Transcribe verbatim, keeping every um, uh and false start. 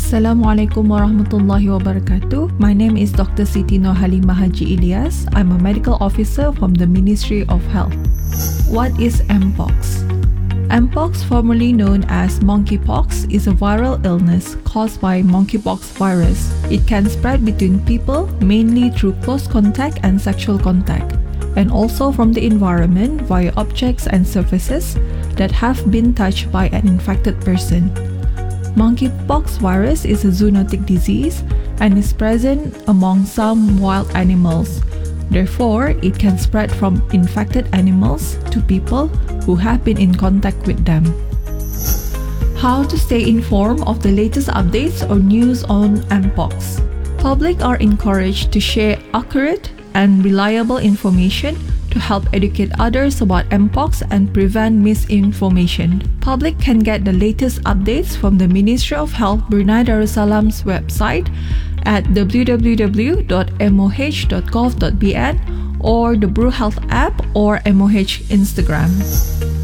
Assalamualaikum warahmatullahi wabarakatuh. My name is Doctor Siti Nurhalimah Haji Ilyas. I'm a medical officer from the Ministry of Health. What is Mpox? Mpox, formerly known as monkeypox, is a viral illness caused by monkeypox virus. It can spread between people, mainly through close contact and sexual contact, and also from the environment via objects and surfaces that have been touched by an infected person. Monkeypox virus is a zoonotic disease and is present among some wild animals. Therefore, it can spread from infected animals to people who have been in contact with them. How to stay informed of the latest updates or news on Mpox? Public are encouraged to share accurate and reliable information to help educate others about Mpox and prevent misinformation. Public can get the latest updates from the Ministry of Health Brunei Darussalam's website at w w w dot m o h dot gov dot b n or the Bru Health app or M O H Instagram.